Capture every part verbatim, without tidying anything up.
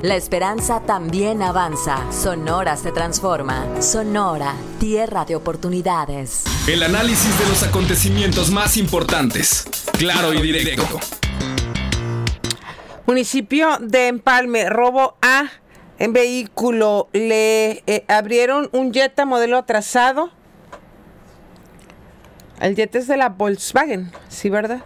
La esperanza también avanza. Sonora se transforma. Sonora, tierra de oportunidades. El análisis de los acontecimientos más importantes. Claro y directo. Municipio de Empalme, robo a en vehículo. Le eh, abrieron un Jetta modelo atrasado. El Jetta es de la Volkswagen, sí, ¿verdad?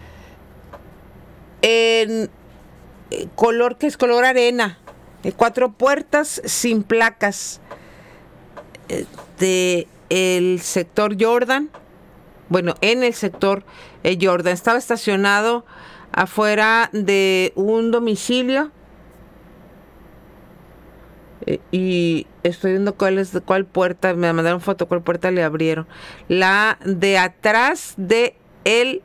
En eh, color que es color arena. Eh, cuatro puertas sin placas. Eh, de el sector Jordan. Bueno, en el sector eh, Jordan. Estaba estacionado afuera de un domicilio. Eh, y estoy viendo cuál es cuál puerta. Me mandaron foto, cuál puerta le abrieron. La de atrás de el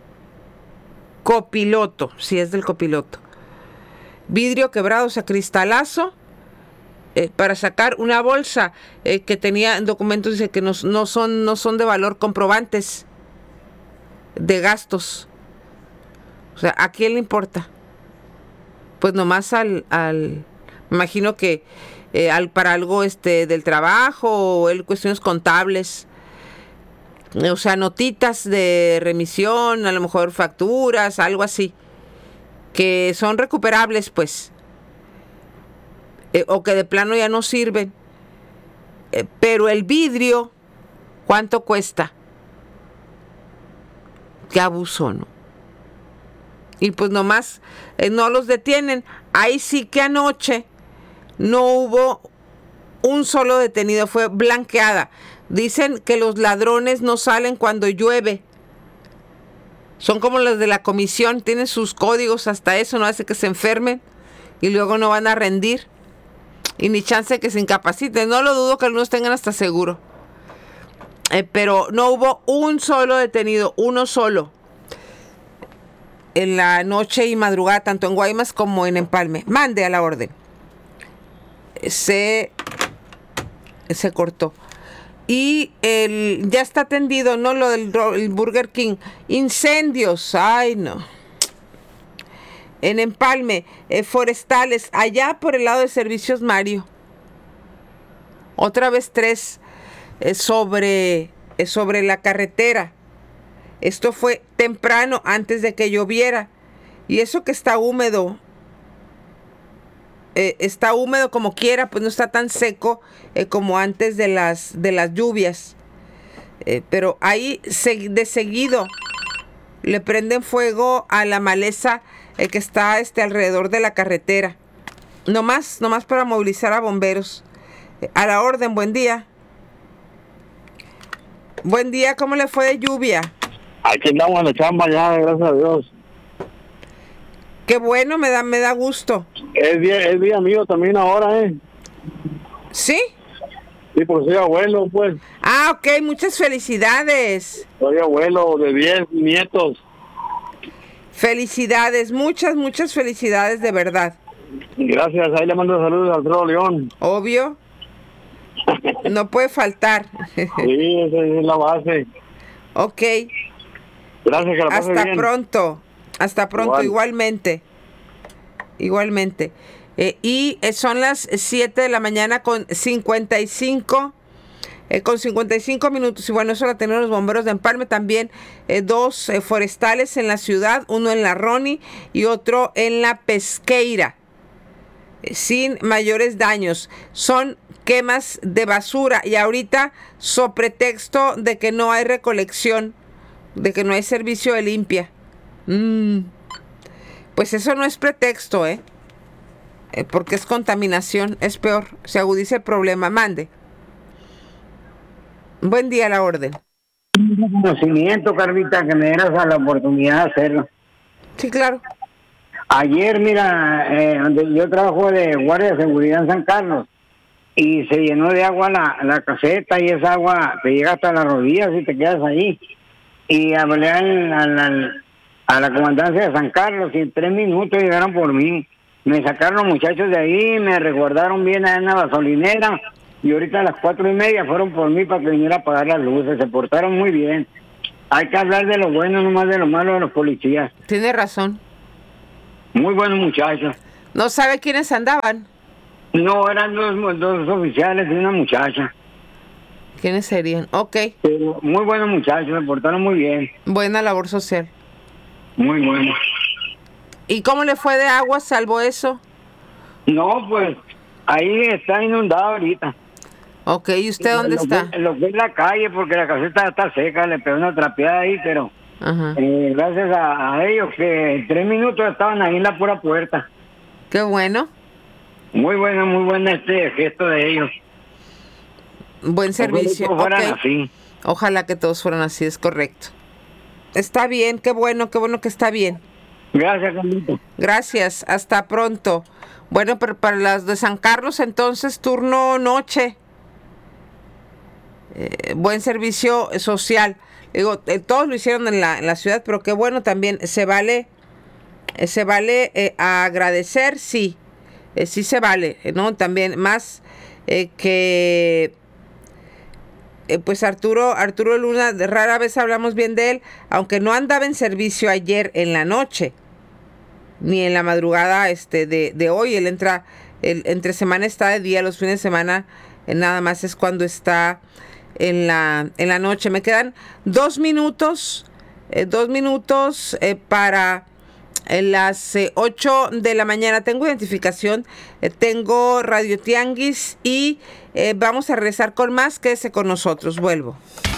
copiloto. Si sí, es del copiloto. Vidrio quebrado, o sea, cristalazo. Eh, para sacar una bolsa eh, que tenía documentos, dice que no, no, son, no son de valor, comprobantes de gastos. O sea, ¿a quién le importa? Pues nomás al, al me imagino que eh, al, para algo este del trabajo o el, cuestiones contables. O sea, notitas de remisión, a lo mejor facturas, algo así, que son recuperables, pues. Eh, o que de plano ya no sirven. Eh, pero el vidrio, ¿cuánto cuesta? Qué abuso, ¿no? Y pues nomás eh, no los detienen. Ahí sí que anoche no hubo un solo detenido, fue blanqueada. Dicen que los ladrones no salen cuando llueve. Son como los de la comisión, tienen sus códigos, hasta eso no hace que se enfermen y luego no van a rendir. Y ni chance de que se incapaciten. No lo dudo que algunos tengan hasta seguro. Eh, pero no hubo un solo detenido, uno solo. En la noche y madrugada, tanto en Guaymas como en Empalme. Mande a la orden. Se, se cortó. Y el, ya está atendido, ¿no? Lo del el Burger King. Incendios. Ay, no. En Empalme, eh, forestales, allá por el lado de Servicios Mario. Otra vez tres eh, sobre, eh, sobre la carretera. Esto fue temprano, antes de que lloviera. Y eso que está húmedo. Eh, está húmedo como quiera, pues no está tan seco eh, como antes de las, de las lluvias. Eh, pero ahí se, de seguido le prenden fuego a la maleza eh, que está este, alrededor de la carretera. Nomás, nomás para movilizar a bomberos. Eh, a la orden, buen día. Buen día, ¿cómo le fue de lluvia? Aquí andamos en la chamba ya, gracias a Dios. Qué bueno, me da, me da gusto. Es día, es día mío también ahora, ¿eh? ¿Sí? Sí, porque soy abuelo, pues. Ah, ok, muchas felicidades. Soy abuelo de diez nietos. Felicidades, muchas, muchas felicidades, de verdad. Gracias, ahí le mando saludos a Alfredo León. Obvio. No puede faltar. Sí, esa es la base. Ok. Gracias, que la pase Hasta bien. pronto. Hasta pronto, Igual. igualmente. Igualmente. Eh, y eh, son las siete de la mañana con cincuenta y cinco. Eh, con cincuenta y cinco minutos. Y bueno, eso lo tienen los bomberos de Empalme. También eh, dos eh, forestales en la ciudad. Uno en la Roni y otro en la Pesqueira. Eh, sin mayores daños. Son quemas de basura. Y ahorita, so pretexto de que no hay recolección, de que no hay servicio de limpia. Mm. Pues eso no es pretexto, ¿eh? eh porque es contaminación, es peor. Se agudiza el problema. Mande. Buen día, a la orden. Conocimiento, Carlita, que me dieras a la oportunidad de hacerlo. Sí, claro. Ayer, mira, eh, donde yo trabajo de guardia de seguridad en San Carlos, y se llenó de agua la, la caseta, y esa agua te llega hasta las rodillas y te quedas ahí. Y hablé al, al, al, a la comandancia de San Carlos, y en tres minutos llegaron por mí. Me sacaron los muchachos de ahí, me resguardaron bien allá en la gasolinera, y ahorita a las cuatro y media fueron por mí para que viniera a apagar las luces. Se portaron muy bien. Hay que hablar de lo bueno, no más de lo malo de los policías. Tiene razón. Muy buenos muchachos. ¿No sabe quiénes andaban? No, eran dos, dos oficiales y una muchacha. ¿Quiénes serían? Ok. Pero muy buenos muchachos, se portaron muy bien. Buena labor social. Muy bueno. ¿Y cómo le fue de agua, salvo eso? No, pues ahí está inundado ahorita. Ok, ¿y usted dónde lo está? Que, lo que es la calle, porque la caseta está seca, le pegó una trapeada ahí, pero Ajá. eh, gracias a, a ellos que en tres minutos estaban ahí en la pura puerta. Qué bueno. Muy bueno, muy bueno este gesto de ellos. Buen servicio. Ojalá que fueran Ok. así. Ojalá que todos fueran así, es correcto. Está bien, qué bueno, qué bueno que está bien. Gracias, Carlito. Gracias, hasta pronto. Bueno, pero para las de San Carlos entonces turno noche. Eh, buen servicio social. Digo, eh, todos lo hicieron en la, en la ciudad, pero qué bueno también. Se vale, eh, se vale eh, agradecer, sí. Eh, sí se vale, ¿no? También más eh, que... Eh, pues Arturo, Arturo Luna, de rara vez hablamos bien de él, aunque no andaba en servicio ayer en la noche, ni en la madrugada este de, de hoy. Él entra, el, entre semana está de día, los fines de semana eh, nada más es cuando está en la, en la noche. Me quedan dos minutos, eh, dos minutos eh, para eh, las eh, ocho de la mañana. Tengo identificación, eh, tengo Radio Tianguis y eh, vamos a regresar con más. Quédese con nosotros, vuelvo.